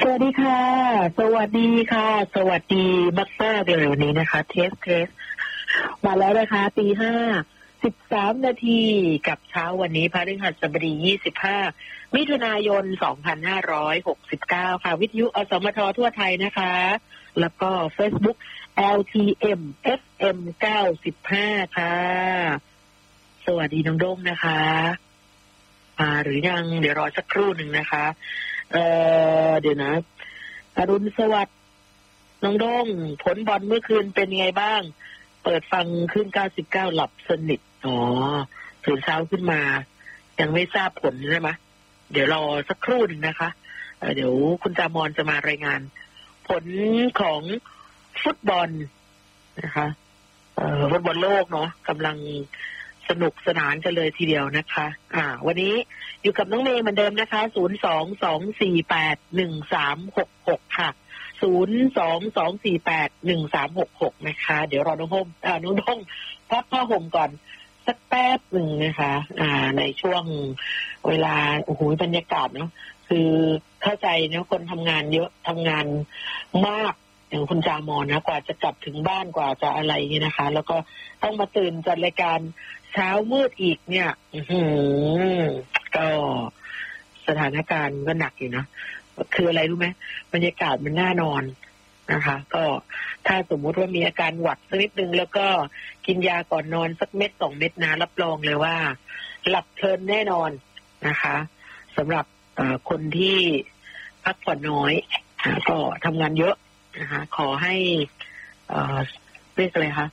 วัสดีค่ะสวัสดีค่ะสวัสดีมากๆเลยวันนี้นะคะเทสมาแล้วนะคะ5:13 นาทีกับเช้าวันนี้พฤหัสบดี25มิถุนายน2569ค่ะวิทยุอสมททั่วไทยนะคะแล้วก็ Facebook LTM FM 95ค่ะสวัสดีน้องด้งนะคะมาหรือยังเดี๋ยวรอสักครู่หนึ่งนะคะเดี๋ยวนะอรุณสวัสดิ์น้องด้งผลบอลเมื่อคืนเป็นไงบ้างเปิดฟังขึ้น99หลับสนิทตื่นเช้าขึ้นมายังไม่ทราบผลใช่ไหมเดี๋ยวรอสักครู่หนึ่งนะคะเดี๋ยวคุณจามอนจะมารายงานผลของฟุตบอลนะคะฟุตบอลโลกเนาะกำลังสนุกสนานกันเลยทีเดียวนะคะวันนี้อยู่กับน้องเมย์เหมือนเดิมนะคะ022481366ค่ะ022481366นะคะเดี๋ยวรอน้องด้งพักผ้าห่มก่อนสักแป๊บหนึ่งนะคะในช่วงเวลาโอ้โหบรรยากาศเนาะคือเข้าใจนะคนทำงานเยอะทำงานมากอย่างคุณจามอนนะกว่าจะกลับถึงบ้านกว่าจะอะไรเนี่ยนะคะแล้วก็ต้องมาตื่นจัดรายการเช้ามืดอีกเนี่ยก็สถานการณ์ก็หนักอยู่นะคืออะไรรู้ไหมบรรยากาศมันน่านอนนะคะก็ถ้าสมมุติว่ามีอาการหวัดสักนิดนึงแล้วก็กินยาก่อนนอนสักเม็ด2 เม็ดนะรับรองเลยว่าหลับเพลินแน่นอนนะคะสำหรับคนที่พักผ่อนน้อยก็ทำงานเยอะนะคะขอให้เรียกอะไรคะ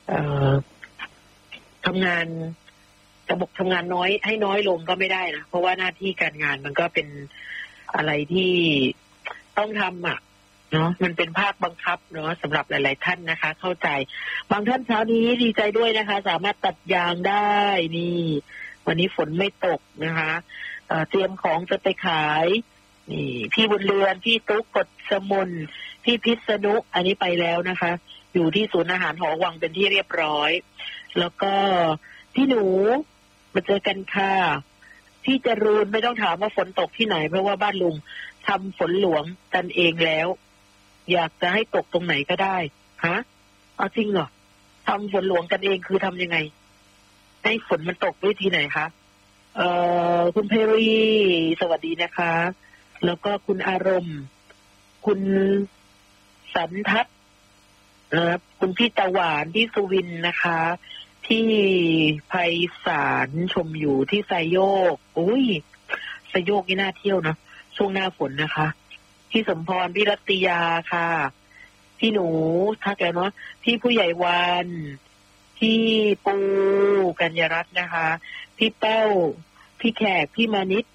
ทำงานระบบทำงานน้อยให้น้อยลงก็ไม่ได้นะเพราะว่าหน้าที่การงานมันก็เป็นอะไรที่ต้องทำเนาะมันเป็นภาคบังคับเนาะสำหรับหลายๆท่านนะคะเข้าใจบางท่านเช้านี้ดีใจด้วยนะคะสามารถตัดยางได้นี่วันนี้ฝนไม่ตกนะคะเตรียมของจะไปขายนี่พี่บุญเรือนพี่ตุ๊กกฎสมนพี่พิษณุอันนี้ไปแล้วนะคะอยู่ที่ศูนย์อาหารหอวังเป็นที่เรียบร้อยแล้วก็พี่หนูมาเจอกันค่ะพี่จรูนไม่ต้องถามว่าฝนตกที่ไหนเพราะว่าบ้านลุงทำฝนหลวงกันเองแล้วอยากจะให้ตกตรงไหนก็ได้ฮะเอาจริงเหรอทำฝนหลวงกันเองคือทำยังไงให้ฝนมันตกวิธีไหนคะคุณเพรีสวัสดีนะคะแล้วก็คุณอารมณ์คุณสันทัศน์คุณพี่ตะหวานที่สุวินนะคะที่ไพศาลชมอยู่ที่ไซโยกอุ้ยไซโยกนี่น่าเที่ยวนะช่วงหน้าฝนนะคะพี่สมพรพี่รัตยาค่ะพี่หนูทักแล้วเนาะพี่ผู้ใหญ่วันพี่ปูกัญญรัตน์นะคะพี่เป้าพี่แขกพี่มานิด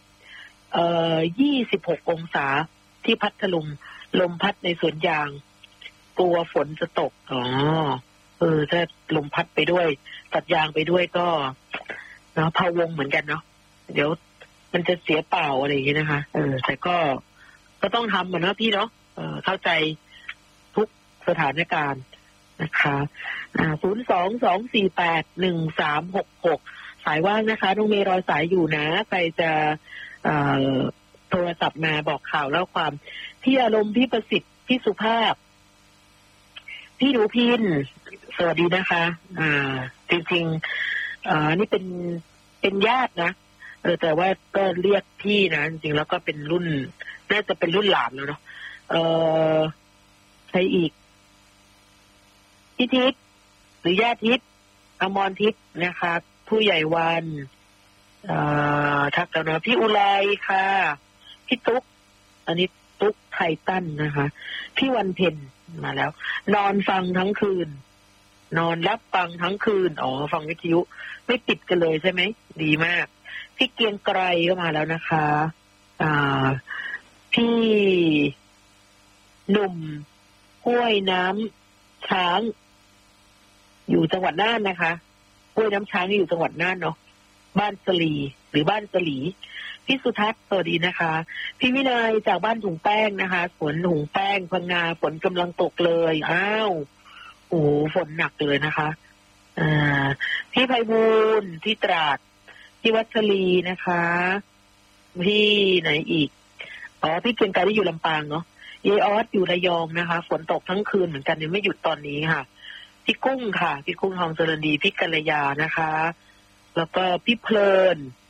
26 องศาที่พัทลุงลมพัดในสวนยางกลัวฝนจะตกถ้าลมพัดไปด้วยตัดยางไปด้วยก็เนาะพะวงเหมือนกันเนาะเดี๋ยวมันจะเสียเปล่าอะไรอย่างเงี้ยนะคะแต่ก็ต้องทำเหมือนนะพี่เนาะเข้าใจทุกสถานการณ์นะคะ022481366สายว่างนะคะน้องเมย์รอสายอยู่นะใครจะโทรศัพท์มาบอกข่าวแล้วความพี่อารมณ์พี่ประสิทธิ์พี่สุภาพพี่หนูพินสวัสดีนะคะจริงๆนี่เป็นญาตินะแต่ว่าก็เรียกพี่นะจริงๆแล้วก็เป็นรุ่นน่าจะเป็นรุ่นหลานแล้วเนาะใครอีกพี่ทิพย์หรือญาติทิพย์อมรทิพย์นะคะผู้ใหญ่วันทักแล้วนะพี่อุไรค่ะพี่ตุ๊กอันนี้ตุ๊กไทตันนะคะพี่วันเพ็ญมาแล้วนอนฟังทั้งคืนนอนรับฟังทั้งคืนฟังวิทยุไม่ปิดกันเลยใช่ไหมดีมากพี่เกียงไกรก็มาแล้วนะคะพี่หนุ่มห้วยน้ำช้างอยู่จังหวัดน่านนะคะห้วยน้ำช้างนี่อยู่จังหวัดน่านเนาะบ้านสลีหรือบ้านสลีพี่สุทัศน์สวัสดีนะคะพี่วินัยจากบ้านถุงแป้งนะคะฝนถุงแป้งพังงาฝนกำลังตกเลยโอ้ฝนหนักเลยนะคะพี่ไพบูลย์ที่ตราดพี่วัชรีนะคะพี่ไหนอีกพี่เกียงไกรที่อยู่ลำปางเนาะเยออสอยู่ระยองนะคะฝนตกทั้งคืนเหมือนกันยังไม่หยุดตอนนี้ค่ะพี่กุ้งค่ะพี่กุ้งทองเจริญดีพี่กัลยานะคะแล้วก็พี่เพลิน